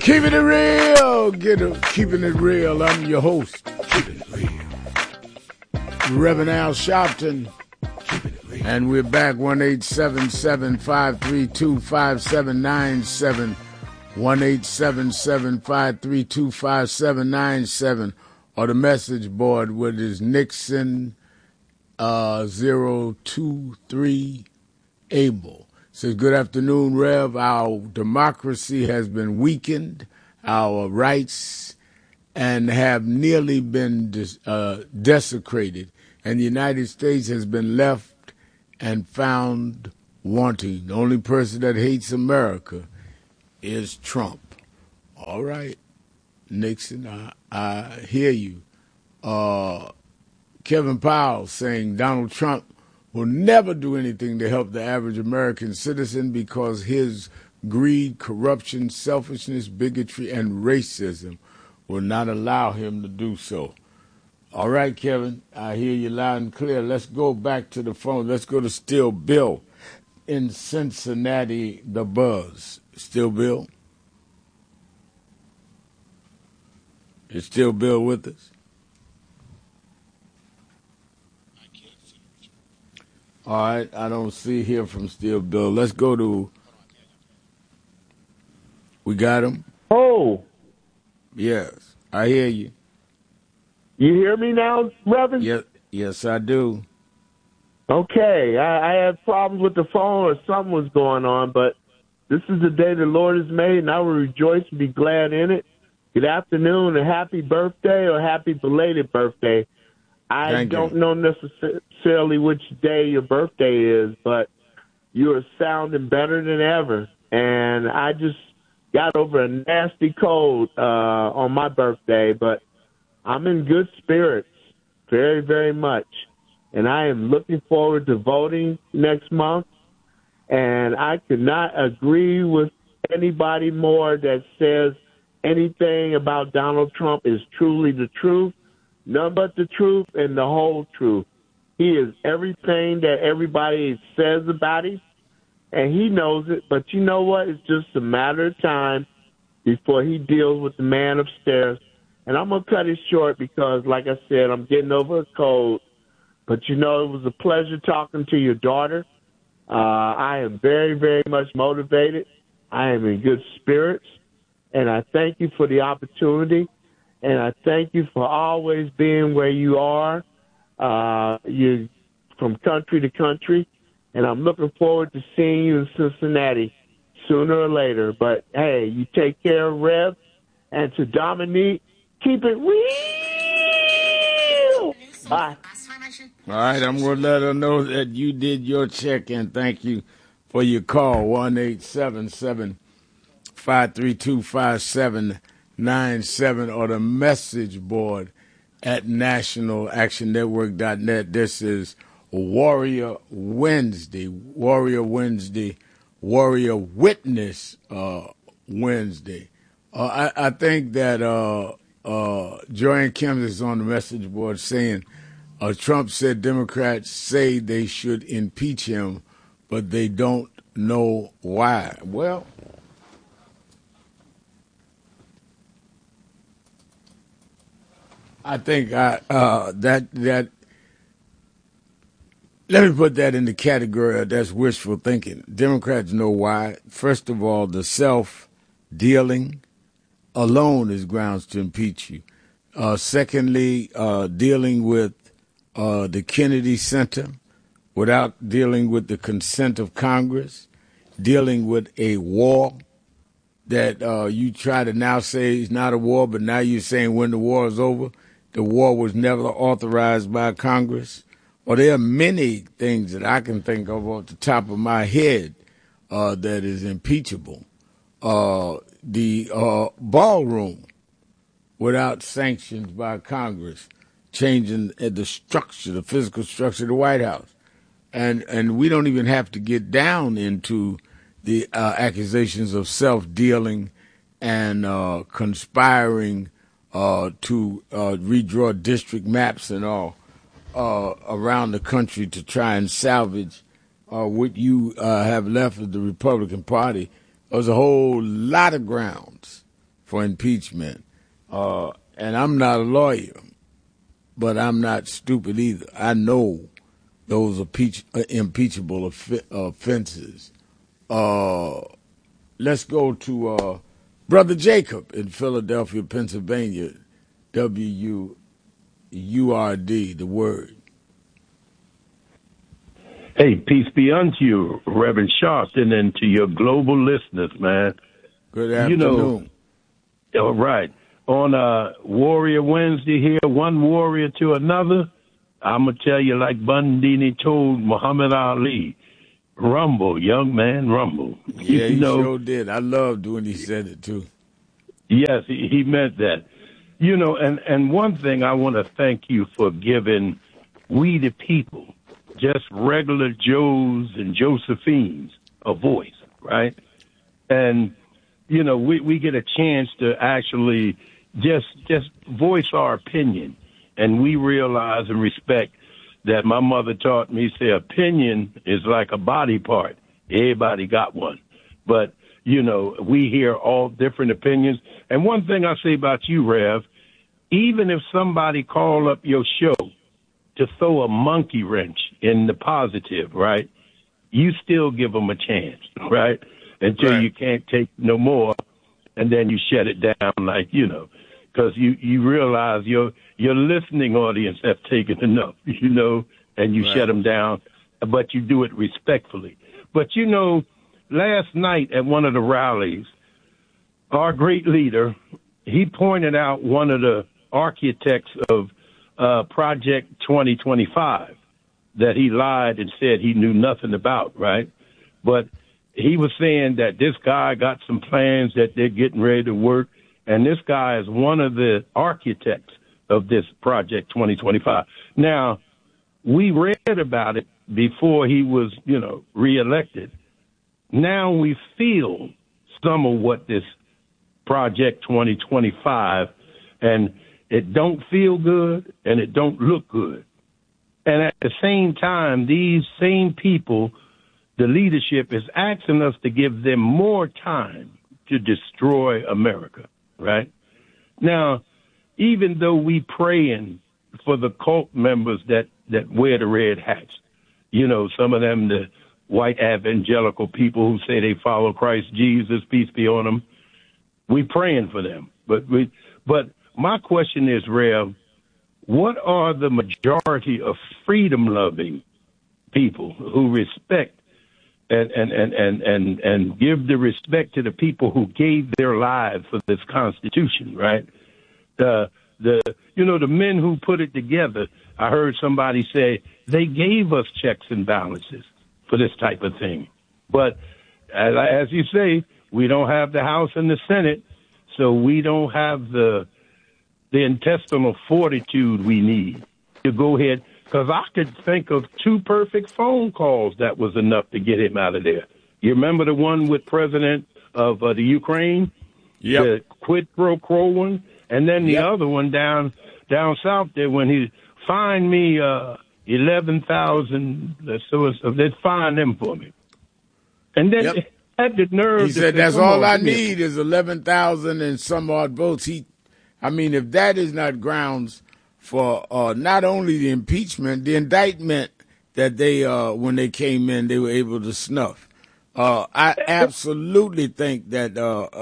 Keeping it real, keeping it real. I'm your host, keeping it real, Reverend Al Sharpton, and we're back 1-877-532-5797, 1-877-532-5797, or the message board, which is Nixon 023 Abel. Says, good afternoon, Rev. Our democracy has been weakened, our rights, and have nearly been desecrated, and the United States has been left and found wanting. The only person that hates America is Trump. All right, Nixon, I hear you. Kevin Powell saying Donald Trump will never do anything to help the average American citizen because his greed, corruption, selfishness, bigotry, and racism will not allow him to do so. All right, Kevin, I hear you loud and clear. Let's go back to the phone. Let's go to Still Bill in Cincinnati, the Buzz. Still Bill? Is Still Bill with us? All right, I don't see here from Still Bill. Let's go to. We got him? Oh. Yes, I hear you. You hear me now, Reverend? Yes, I do. Okay, I had problems with the phone or something was going on, but this is the day the Lord has made, and I will rejoice and be glad in it. Good afternoon, and happy birthday or happy belated birthday. I don't know necessarily which day your birthday is, but you are sounding better than ever. And I just got over a nasty cold on my birthday, but I'm in good spirits, very, very much. And I am looking forward to voting next month. And I could not agree with anybody more that says anything about Donald Trump is truly the truth. None but the truth and the whole truth. He is everything that everybody says about him, and he knows it. But you know what? It's just a matter of time before he deals with the man upstairs. And I'm going to cut it short because, like I said, I'm getting over a cold. But, you know, it was a pleasure talking to your daughter. I am very, very much motivated. I am in good spirits, and I thank you for the opportunity. And I thank you for always being where you are. You're from country to country. And I'm looking forward to seeing you in Cincinnati sooner or later. But, hey, you take care, Rev. And to Dominique, keep it real. Bye. All right, I'm going to let her know that you did your check, and thank you for your call, 1-877-532-5797 or the message board at nationalactionnetwork.net. This is Warrior Wednesday, Warrior Witness Wednesday. I think that Joanne Kim is on the message board saying Trump said Democrats say they should impeach him, but they don't know why. Well, I think that let me put that in the category of that's wishful thinking. Democrats know why. First of all, the self-dealing alone is grounds to impeach you. Secondly, dealing with the Kennedy Center without dealing with the consent of Congress, dealing with a war that you try to now say is not a war, but now you're saying when the war is over, the war was never authorized by Congress. Well, there are many things that I can think of off the top of my head that is impeachable. The ballroom without sanctions by Congress, changing the structure, the physical structure of the White House. And we don't even have to get down into the accusations of self-dealing and conspiring to redraw district maps and all around the country to try and salvage what you have left of the Republican Party. There's a whole lot of grounds for impeachment. And I'm not a lawyer, but I'm not stupid either. I know those are impeachable offenses. Let's go to Brother Jacob in Philadelphia, Pennsylvania, WURD, the word. Hey, peace be unto you, Reverend Sharpton, and to your global listeners, man. Good afternoon. All right. On Warrior Wednesday here, one warrior to another, I'm going to tell you like Bundini told Muhammad Ali, rumble, young man, rumble. Yeah, he sure did. I loved when he said it, too. Yes, he meant that. And one thing I want to thank you for giving we the people, just regular Joes and Josephines, a voice, right? And, we get a chance to actually just voice our opinion. And we realize and respect that my mother taught me, say, opinion is like a body part. Everybody got one. But, we hear all different opinions. And one thing I say about you, Rev, even if somebody call up your show to throw a monkey wrench in the positive, right, you still give them a chance, right, until you can't take no more, and then you shut it down because you realize your listening audience have taken enough, and you shut them down, but you do it respectfully. But, last night at one of the rallies, our great leader, he pointed out one of the architects of Project 2025 that he lied and said he knew nothing about, right? But he was saying that this guy got some plans that they're getting ready to work, and this guy is one of the architects of this Project 2025. Now, we read about it before he was, reelected. Now we feel some of what this Project 2025, and it don't feel good and it don't look good. And at the same time, these same people, the leadership is asking us to give them more time to destroy America, right? Now, even though we praying for the cult members that wear the red hats, some of them, the white evangelical people who say they follow Christ Jesus, peace be on them, we praying for them. But my question is, Rev, what are the majority of freedom-loving people who respect and give the respect to the people who gave their lives for this Constitution, right? The men who put it together, I heard somebody say they gave us checks and balances for this type of thing. But as you say, we don't have the House and the Senate, so we don't have the intestinal fortitude we need to go ahead. Because I could think of 2 perfect phone calls that was enough to get him out of there. You remember the one with President of the Ukraine? Yep. The quid pro quo one? And then the other one down south there when he fined me 11,000. So they'd fine them for me. And then had the nerve. He said, that's all I need is 11,000 and some odd votes. If that is not grounds for not only the impeachment, the indictment that they, when they came in, they were able to snuff. I absolutely think that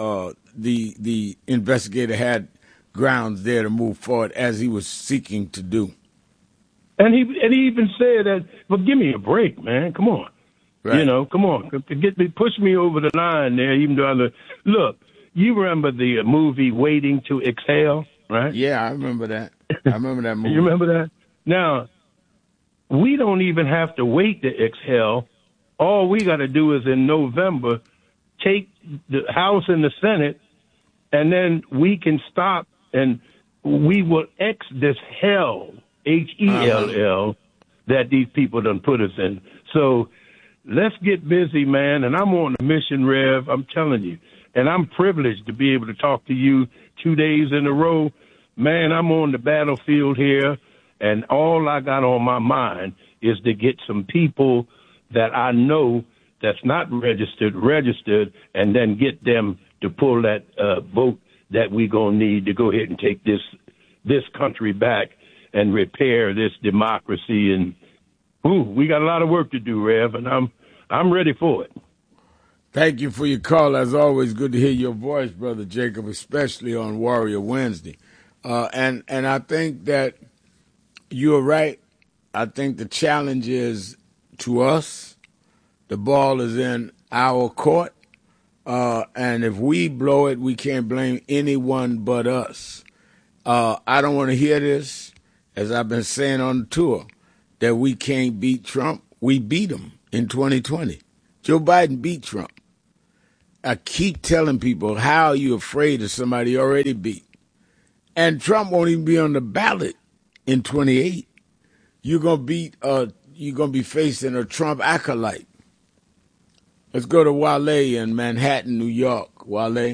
the investigator had grounds there to move forward as he was seeking to do. And he even said that, well, give me a break, man. Come on. Right. Come on. Push me over the line there, even though look, you remember the movie Waiting to Exhale, right? Yeah, I remember that. I remember that movie. You remember that? Now, we don't even have to wait to exhale. All we got to do is in November, take the House and the Senate, and then we can stop and we will X this hell, Hell, that these people done put us in. So let's get busy, man. And I'm on a mission, Rev. I'm telling you. And I'm privileged to be able to talk to you 2 days in a row. Man, I'm on the battlefield here, and all I got on my mind is to get some people that I know that's not registered, and then get them to pull that vote that we're going to need to go ahead and take this country back and repair this democracy. And we got a lot of work to do, Rev, and I'm ready for it. Thank you for your call. As always, good to hear your voice, Brother Jacob, especially on Warrior Wednesday. And I think that you're right. I think the challenge is to us. The ball is in our court. And if we blow it, we can't blame anyone but us. I don't want to hear this, as I've been saying on the tour, that we can't beat Trump. We beat him in 2020. Joe Biden beat Trump. I keep telling people, how are you afraid of somebody you already beat? And Trump won't even be on the ballot in 28. You're gonna be facing a Trump acolyte. Let's go to Wale in Manhattan, New York. Wale.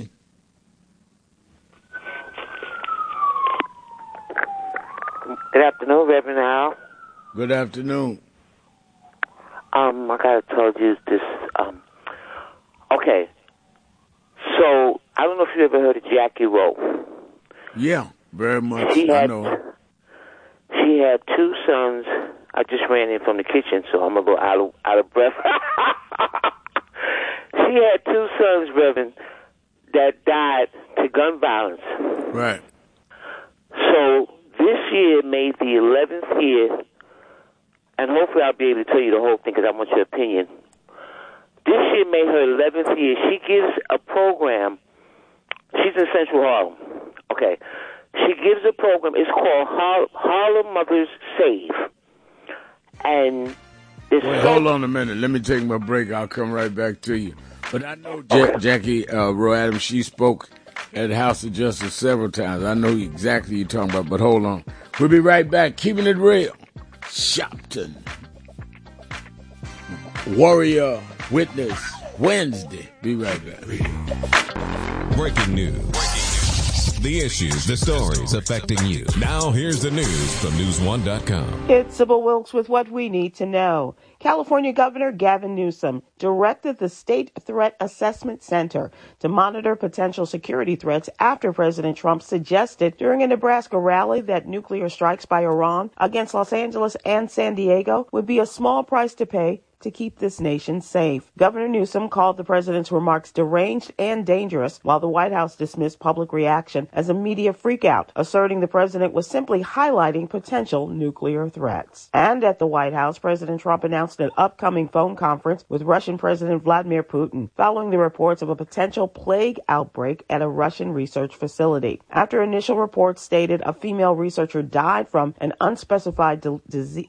Good afternoon, Reverend Al. Good afternoon. I gotta tell you this. Okay. So I don't know if you ever heard of Jackie Rowe. Yeah, very much. I know. She had two sons. I just ran in from the kitchen, so I'm gonna go out of breath. She had two sons, Reverend, that died to gun violence. Right. So this year made the 11th year, and hopefully I'll be able to tell you the whole thing because I want your opinion. This year made her 11th year. She gives a program. She's in Central Harlem. Okay. She gives a program. It's called Harlem Mothers Save. And wait, hold on a minute. Let me take my break. I'll come right back to you. But I know Jackie Rowe Adams, she spoke at the House of Justice several times. I know exactly what you're talking about, but hold on. We'll be right back. Keeping it real. Shopton. Warrior Witness Wednesday. Be right back. Breaking news. The issues, the stories affecting you. Now here's the news from News1.com. It's Sybil Wilkes with what we need to know. California Governor Gavin Newsom directed the State Threat Assessment Center to monitor potential security threats after President Trump suggested during a Nebraska rally that nuclear strikes by Iran against Los Angeles and San Diego would be a small price to pay to keep this nation safe. Governor Newsom called the president's remarks deranged and dangerous, while the White House dismissed public reaction as a media freakout, asserting the president was simply highlighting potential nuclear threats. And at the White House, President Trump announced an upcoming phone conference with Russian President Vladimir Putin, following the reports of a potential plague outbreak at a Russian research facility. After initial reports stated a female researcher died from an unspecified disease.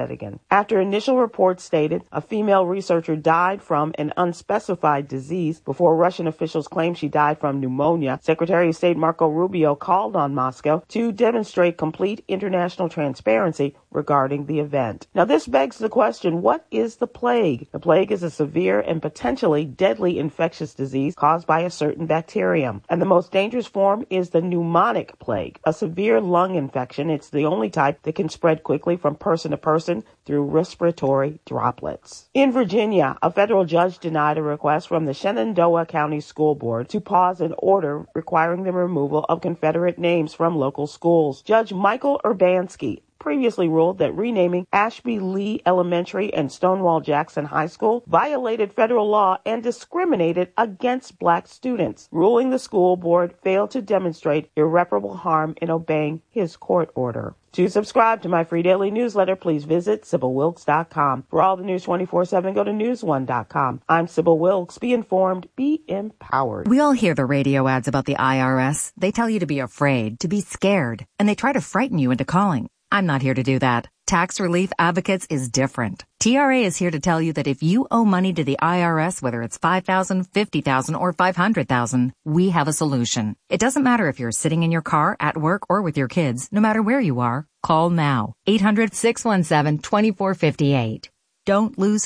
After initial reports stated a female researcher died from an unspecified disease before Russian officials claimed she died from pneumonia, Secretary of State Marco Rubio called on Moscow to demonstrate complete international transparency regarding the event. Now, this begs the question, what is the plague? The plague is a severe and potentially deadly infectious disease caused by a certain bacterium. And the most dangerous form is the pneumonic plague, a severe lung infection. It's the only type that can spread quickly from person to person through respiratory droplets. In Virginia, a federal judge denied a request from the Shenandoah County School Board to pause an order requiring the removal of Confederate names from local schools. Judge Michael Urbanski previously ruled that renaming Ashby Lee Elementary and Stonewall Jackson High School violated federal law and discriminated against black students, ruling the school board failed to demonstrate irreparable harm in obeying his court order. To subscribe to my free daily newsletter, please visit SybilWilkes.com. For all the news 24/7, go to News1.com. I'm Sybil Wilkes. Be informed, be empowered. We all hear the radio ads about the IRS. They tell you to be afraid, to be scared, and they try to frighten you into calling. I'm not here to do that. Tax Relief Advocates is different. TRA is here to tell you that if you owe money to the IRS, whether it's $5,000, $50,000, or $500,000, we have a solution. It doesn't matter if you're sitting in your car, at work, or with your kids. No matter where you are, call now. 800-617-2458. Don't lose hope.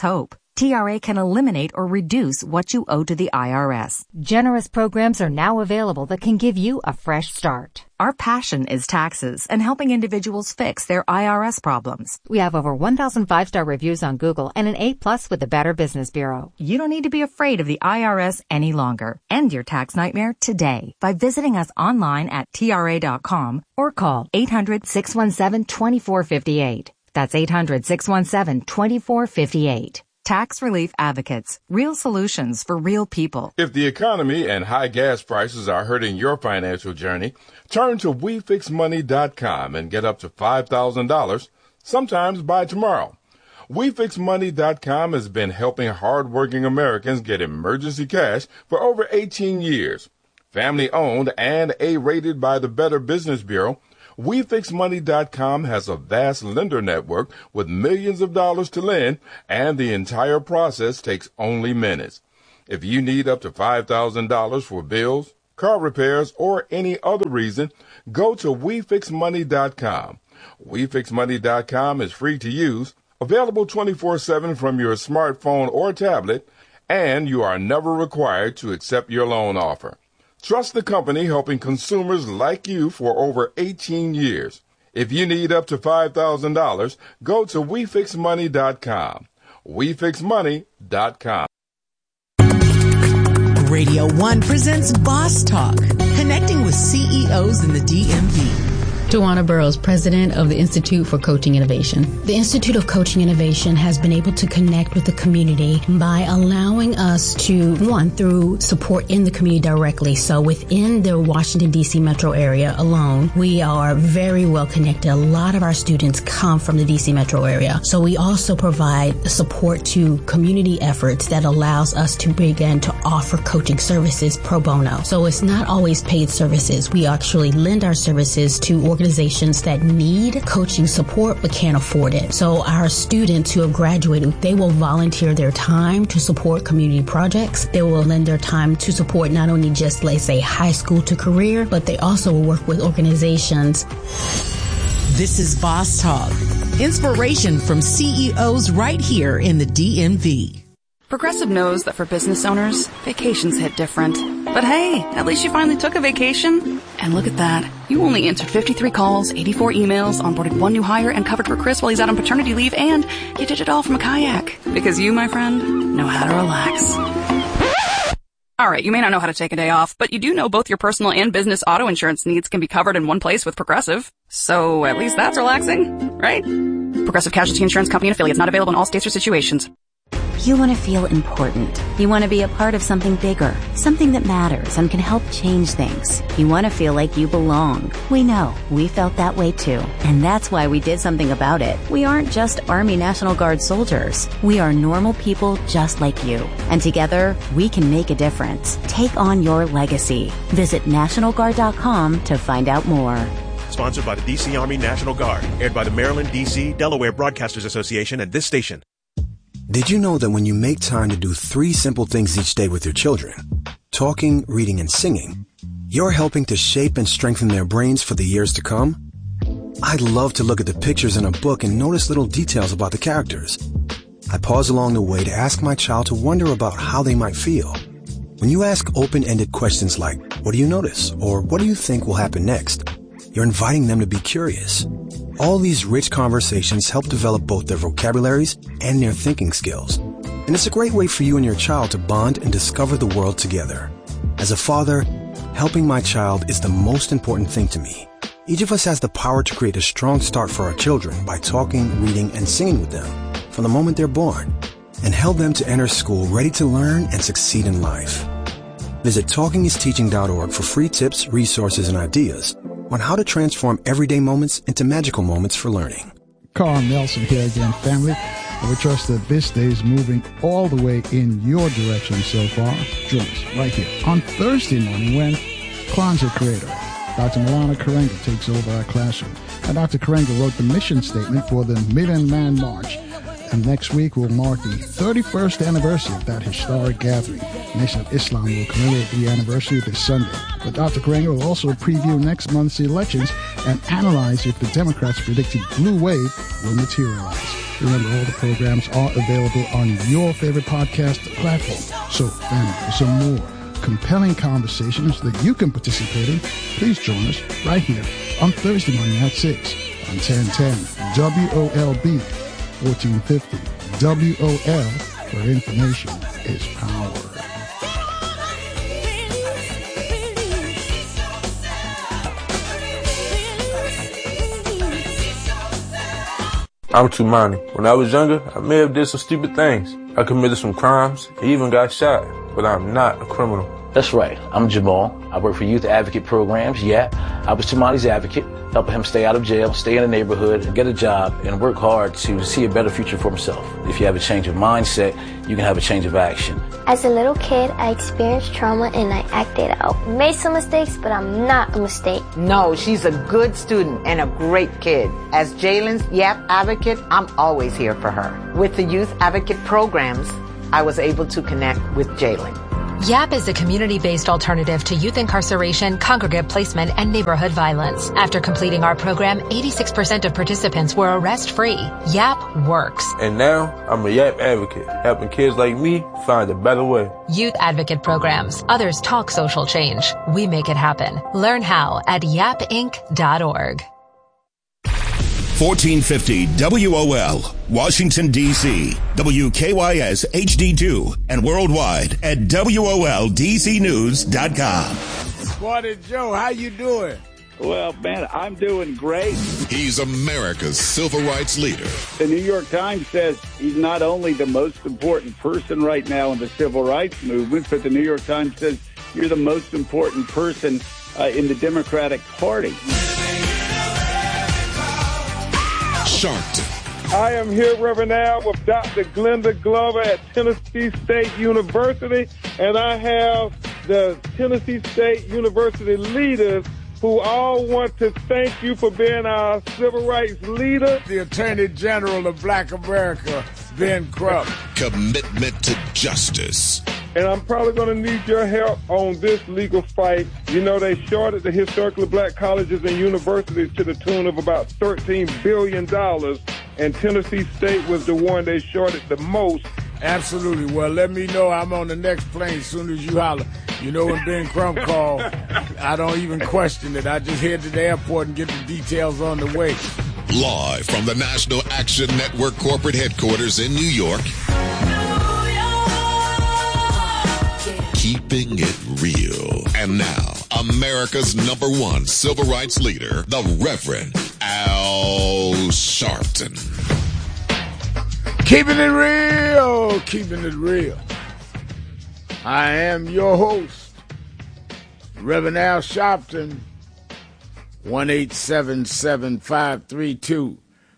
TRA can eliminate or reduce what you owe to the IRS. Generous programs are now available that can give you a fresh start. Our passion is taxes and helping individuals fix their IRS problems. We have over 1,000 5-star reviews on Google and an A+ with the Better Business Bureau. You don't need to be afraid of the IRS any longer. End your tax nightmare today by visiting us online at TRA.com or call 800-617-2458. That's 800-617-2458. Tax Relief Advocates. Real solutions for real people. If the economy and high gas prices are hurting your financial journey, turn to WeFixMoney.com and get up to $5,000, sometimes by tomorrow. WeFixMoney.com has been helping hardworking Americans get emergency cash for over 18 years. Family-owned and A-rated by the Better Business Bureau, WeFixMoney.com has a vast lender network with millions of dollars to lend, and the entire process takes only minutes. If you need up to $5,000 for bills, car repairs, or any other reason, go to WeFixMoney.com. WeFixMoney.com is free to use, available 24/7 from your smartphone or tablet, and you are never required to accept your loan offer. Trust the company helping consumers like you for over 18 years. If you need up to $5,000, go to WeFixMoney.com. WeFixMoney.com. Radio 1 presents Boss Talk, connecting with CEOs in the DMV. Tawana Burrows, president of the Institute for Coaching Innovation. The Institute of Coaching Innovation has been able to connect with the community by allowing us to, through support in the community directly. So within the Washington, D.C. metro area alone, we are very well connected. A lot of our students come from the D.C. metro area. So we also provide support to community efforts that allows us to begin to offer coaching services pro bono. So it's not always paid services. We actually lend our services to organizations that need coaching support but can't afford it. So our students who have graduated, they will volunteer their time to support community projects. They will lend their time to support not only just, let's say, high school to career, but they also will work with organizations. This is Boss Talk. Inspiration from CEOs right here in the DMV. Progressive knows that for business owners, vacations hit different. But hey, at least you finally took a vacation. And look at that. You only answered 53 calls, 84 emails, onboarded one new hire, and covered for Chris while he's out on paternity leave, and you did it all from a kayak. Because you, my friend, know how to relax. Alright, you may not know how to take a day off, but you do know both your personal and business auto insurance needs can be covered in one place with Progressive. So at least that's relaxing, right? Progressive Casualty Insurance Company and Affiliates, not available in all states or situations. You want to feel important. You want to be a part of something bigger, something that matters and can help change things. You want to feel like you belong. We know. We felt that way too. And that's why we did something about it. We aren't just Army National Guard soldiers. We are normal people just like you. And together, we can make a difference. Take on your legacy. Visit NationalGuard.com to find out more. Sponsored by the D.C. Army National Guard. Aired by the Maryland, D.C., Delaware Broadcasters Association and this station. Did you know that when you make time to do 3 simple things each day with your children, talking, reading, and singing, you're helping to shape and strengthen their brains for the years to come? I love to look at the pictures in a book and notice little details about the characters. I pause along the way to ask my child to wonder about how they might feel. When you ask open-ended questions like, what do you notice? Or what do you think will happen next? You're inviting them to be curious. All these rich conversations help develop both their vocabularies and their thinking skills. And it's a great way for you and your child to bond and discover the world together. As a father, helping my child is the most important thing to me. Each of us has the power to create a strong start for our children by talking, reading, and singing with them from the moment they're born, and help them to enter school ready to learn and succeed in life. Visit TalkingIsTeaching.org for free tips, resources, and ideas on how to transform everyday moments into magical moments for learning. Carl Nelson here again, family. We trust that this day is moving all the way in your direction so far. Join us right here on Thursday morning when Kwanzaa creator Dr. Milana Karenga takes over our classroom. And Dr. Karenga wrote the mission statement for the Million Man March. And next week will mark the 31st anniversary of that historic gathering. Nation of Islam will commemorate the anniversary this Sunday. But Dr. Karenga will also preview next month's elections and analyze if the Democrats' predicted blue wave will materialize. Remember, all the programs are available on your favorite podcast platform. So, family, for some more compelling conversations that you can participate in, please join us right here on Thursday morning at 6 on 1010 WOLB 1450. WOL, where information is power. I'm Tumani. When I was younger, I may have did some stupid things. I committed some crimes, even got shot, but I'm not a criminal. That's right. I'm Jamal. I work for Youth Advocate Programs. Yeah, I was Tumani's advocate, helping him stay out of jail, stay in the neighborhood, get a job, and work hard to see a better future for himself. If you have a change of mindset, you can have a change of action. As a little kid, I experienced trauma and I acted out. Made some mistakes, but I'm not a mistake. No, she's a good student and a great kid. As Jalen's YAP advocate, I'm always here for her. With the Youth Advocate Programs, I was able to connect with Jalen. YAP is a community-based alternative to youth incarceration, congregate placement, and neighborhood violence. After completing our program, 86% of participants were arrest-free. YAP works. And now, I'm a YAP advocate, helping kids like me find a better way. Youth Advocate Programs. Others talk social change. We make it happen. Learn how at yapinc.org. 1450 WOL, Washington, D.C., WKYS HD2, and worldwide at WOLDCnews.com. Squatty Joe, how you doing? Well, man, I'm doing great. He's America's civil rights leader. The New York Times says he's not only the most important person right now in the civil rights movement, but the New York Times says you're the most important person in the Democratic Party. Sharpton. I am here, Reverend Al, with Dr. Glenda Glover at Tennessee State University, and I have the Tennessee State University leaders who all want to thank you for being our civil rights leader. The Attorney General of Black America, Ben Crump. Commitment to justice. And I'm probably going to need your help on this legal fight. You know, they shorted the historically black colleges and universities to the tune of about $13 billion, and Tennessee State was the one they shorted the most. Absolutely. Well, let me know. I'm on the next plane as soon as you holler. You know, when Ben Crump called, I don't even question it. I just head to the airport and get the details on the way. Live from the National Action Network corporate headquarters in New York. Keeping it real. And now, America's #1 civil rights leader, the Reverend Al Sharpton. Keeping it real. Keeping it real. I am your host, Reverend Al Sharpton. 1-877-532-5797.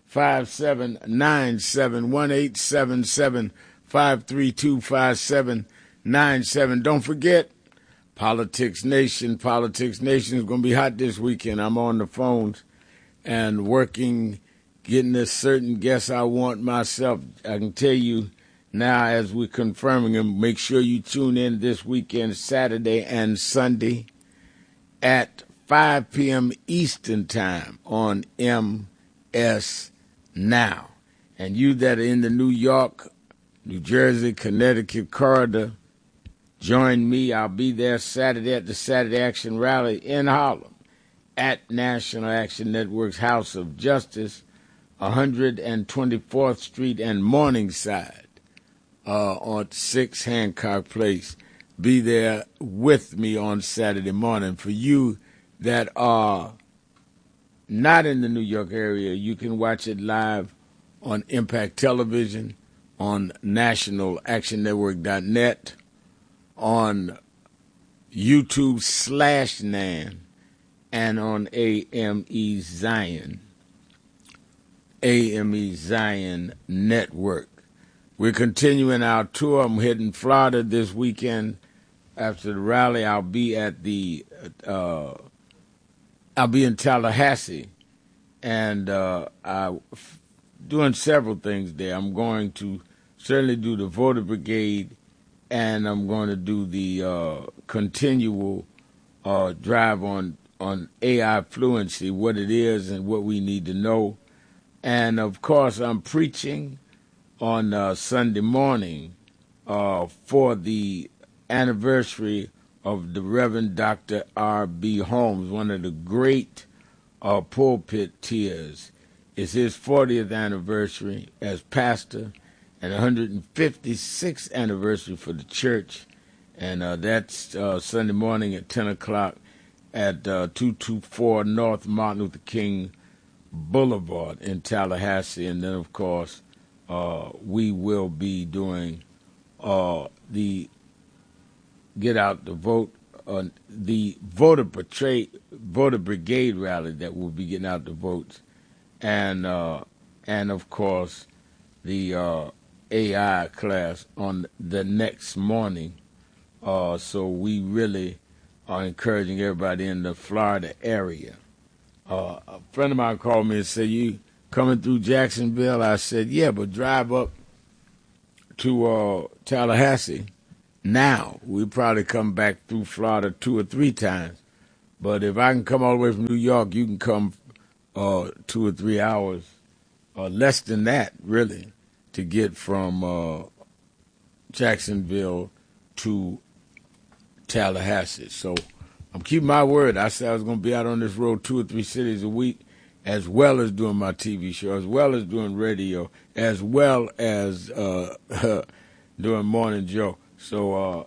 1-877-532-5797. Don't forget, Politics Nation. Politics Nation is going to be hot this weekend. I'm on the phones and working, getting a certain guest I want myself. I can tell you now as we're confirming them, make sure you tune in this weekend, Saturday and Sunday at 5 p.m. Eastern Time on MS Now. And you that are in the New York, New Jersey, Connecticut corridor, join me. I'll be there Saturday at the Saturday Action Rally in Harlem at National Action Network's House of Justice, 124th Street and Morningside on 6 Hancock Place. Be there with me on Saturday morning. For you that are not in the New York area, you can watch it live on Impact Television, on nationalactionnetwork.net, on YouTube/NAN, and on AME Zion Network. We're continuing our tour. I'm heading Florida this weekend. After the rally, I'll be at I'll be in Tallahassee, and I'm doing several things there. I'm going to certainly do the voter brigade, and I'm going to do the continual drive on AI fluency, what it is and what we need to know. And, of course, I'm preaching on Sunday morning for the anniversary of the Reverend Dr. R.B. Holmes, one of the great pulpiteers. It's his 40th anniversary as pastor and 156th anniversary for the church. And that's Sunday morning at 10 o'clock at 224 North Martin Luther King Boulevard in Tallahassee. And then, of course, we will be doing the Get Out the Vote, the voter brigade rally that will be getting out the votes, and of course the AI class on the next morning. So we really are encouraging everybody in the Florida area. A friend of mine called me and said, "You coming through Jacksonville?" I said, "Yeah, but drive up to Tallahassee. Now, we probably come back through Florida 2 or 3 times. But if I can come all the way from New York, you can come 2 or 3 hours, less than that, really, to get from Jacksonville to Tallahassee." So I'm keeping my word. I said I was going to be out on this road 2 or 3 cities a week, as well as doing my TV show, as well as doing radio, as well as doing Morning Joe. So,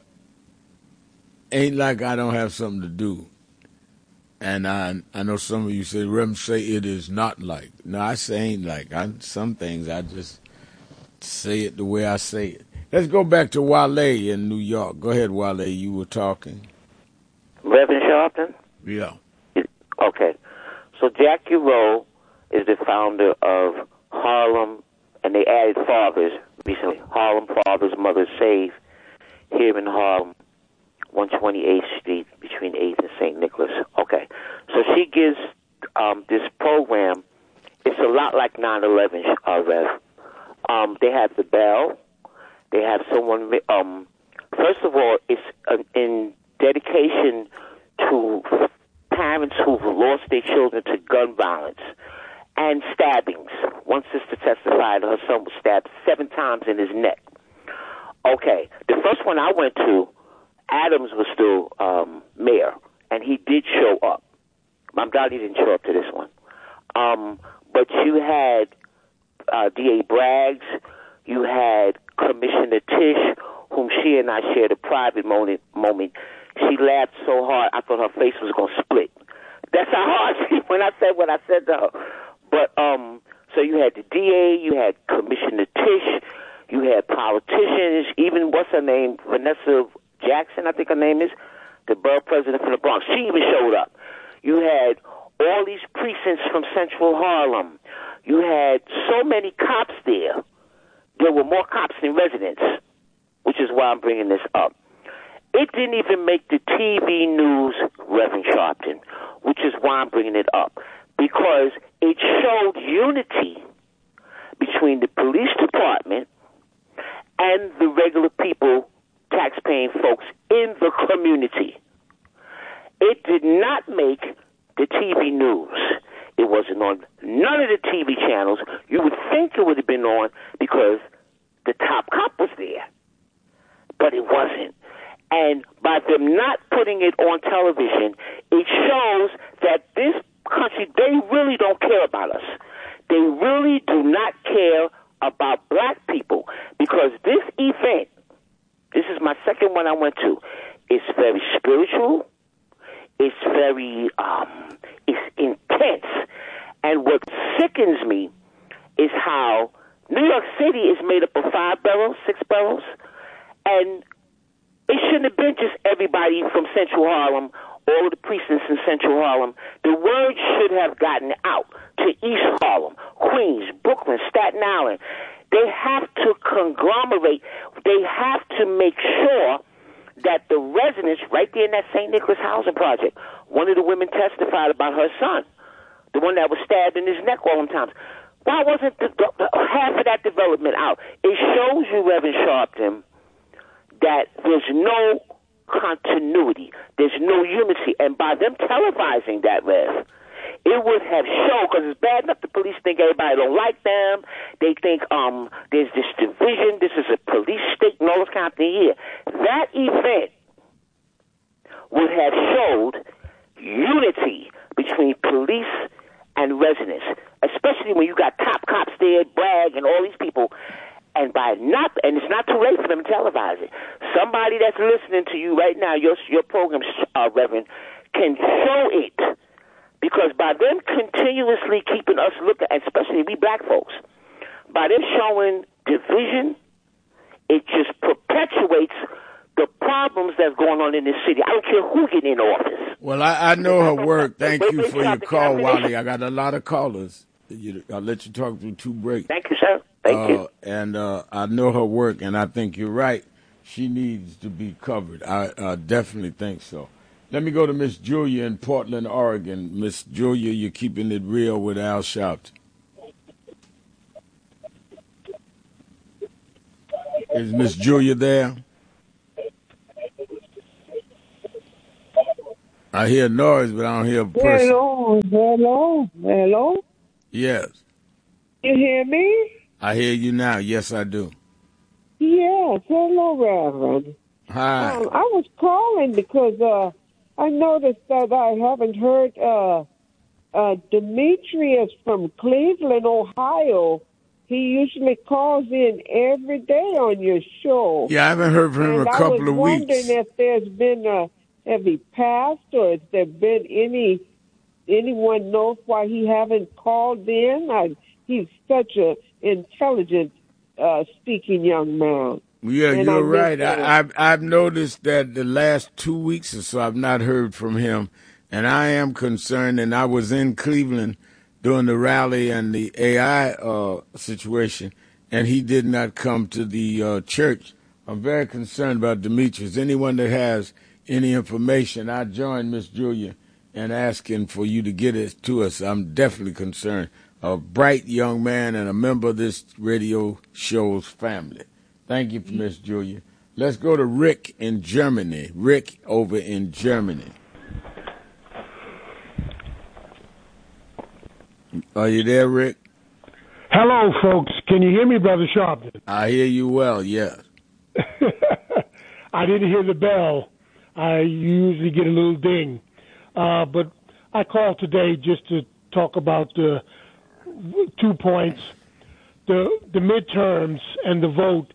ain't like I don't have something to do. And I know some of you say, Reverend, say it is not like. No, I say ain't like. Some things I just say it the way I say it. Let's go back to Wale in New York. Go ahead, Wale. You were talking. Reverend Sharpton? Yeah. Okay. So Jackie Rowe is the founder of Harlem, and they added fathers recently. Harlem Fathers Mothers Save, here in Harlem, 128th Street, between 8th and St. Nicholas. Okay. So she gives this program. It's a lot like 9/11, Rev. They have the bell. They have someone. First of all, it's in dedication to parents who've lost their children to gun violence and stabbings. One sister testified her son was stabbed 7 times in his neck. Okay, the first one I went to, Adams was still mayor, and he did show up. I'm glad he didn't show up to this one. But you had D.A. Braggs, you had Commissioner Tisch, whom she and I shared a private moment. She laughed so hard, I thought her face was going to split. That's how hard she, when I said what I said to her. But, so you had the DA, you had Commissioner Tisch, you had politicians, even, what's her name, Vanessa Jackson, I think her name is, the borough president from the Bronx. She even showed up. You had all these precincts from Central Harlem. You had so many cops there. There were more cops than residents, which is why I'm bringing this up. It didn't even make the TV news, Reverend Sharpton, which is why I'm bringing it up, because it showed unity between the police department and the regular people, tax-paying folks in the community. It did not make the TV news. It wasn't on none of the TV channels. You would think it would have been on because the top cop was there, but it wasn't. And by them not putting it on television, it shows that this country, they really don't care about us. They really do not care about black people, because this event, this is my second one I went to, it's very spiritual, it's very, it's intense. And what sickens me is how New York City is made up of 5 boroughs, 6 boroughs, and it shouldn't have been just everybody from Central Harlem, all of the precincts in Central Harlem. The word should have gotten out to East Harlem, Queens, Brooklyn, Staten Island. They have to conglomerate. They have to make sure that the residents right there in that St. Nicholas housing project, one of the women testified about her son, the one that was stabbed in his neck all them times. Why wasn't half of that development out? It shows you, Reverend Sharpton, that there's no continuity, there's no unity. And by them televising that, Rev, it would have shown, because it's bad enough the police think everybody don't like them. They think there's this division, this is a police state, and all this kind of thing here. That event would have showed unity between police and residents, especially when you got top cops there, Bragg, and all these people. And and it's not too late for them to televise it. Somebody that's listening to you right now, your program, Reverend, can show it. Because by them continuously keeping us looking, especially we black folks, by them showing division, it just perpetuates the problems that's going on in this city. I don't care who get in office. Well, I know her work. Thank you for your call, Wally. I got a lot of callers. I'll let you talk through 2 breaks. Thank you, sir. Thank you. And I know her work, and I think you're right. She needs to be covered. I definitely think so. Let me go to Miss Julia in Portland, Oregon. Miss Julia, you're keeping it real with Al Sharpton. Is Miss Julia there? I hear noise, but I don't hear a person. Hello. Yes. You hear me? I hear you now. Yes, I do. Yes. Hello, Reverend. Hi. I was calling because I noticed that I haven't heard Demetrius from Cleveland, Ohio. He usually calls in every day on your show. Yeah, I haven't heard from him in a couple of weeks. I was wondering if there's been have he passed, or has there been anyone knows why he haven't called in? He's such an intelligent speaking young man. Yeah, you're right. I've noticed that the last 2 weeks or so I've not heard from him, and I am concerned. And I was in Cleveland during the rally and the AI situation, and he did not come to the church. I'm very concerned about Demetrius. Anyone that has any information, I join Miss Julia in asking for you to get it to us. I'm definitely concerned. A bright young man and a member of this radio show's family. Thank you, Miss Julia. Let's go to Rick in Germany. Rick over in Germany. Are you there, Rick? Hello, folks. Can you hear me, Brother Sharpton? I hear you well, yes. I didn't hear the bell. I usually get a little ding. But I called today just to talk about the 2 points, the midterms and the vote.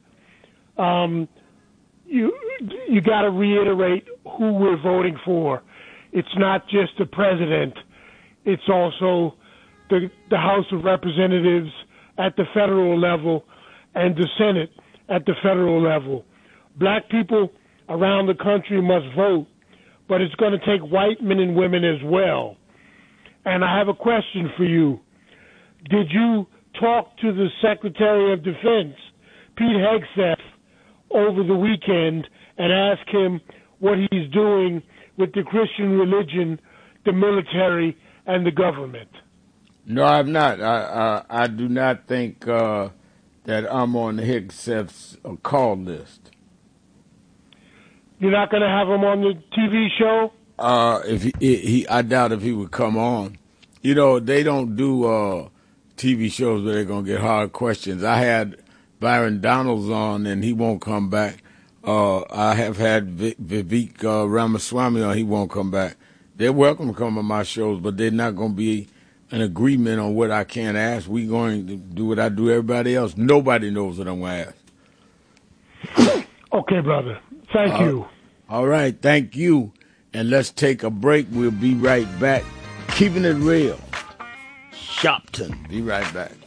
You got to reiterate who we're voting for. It's not just the president. It's also the House of Representatives at the federal level and the Senate at the federal level. Black people around the country must vote, but it's going to take white men and women as well. And I have a question for you. Did you talk to the Secretary of Defense, Pete Hegseth, over the weekend and ask him what he's doing with the Christian religion, the military, and the government? No, I've not. I do not think that I'm on the Hegseth's call list. You're not going to have him on the TV show? I doubt if he would come on. You know, they don't do TV shows where they're going to get hard questions. I had Byron Donalds on, and he won't come back. I have had Vivek Ramaswamy on. He won't come back. They're welcome to come on my shows, but they're not going to be an agreement on what I can't ask. We're going to do what I do everybody else. Nobody knows what I'm going to ask. Okay, brother. Thank you. All right. Thank you. And let's take a break. We'll be right back. Keeping it real. Sharpton. Be right back.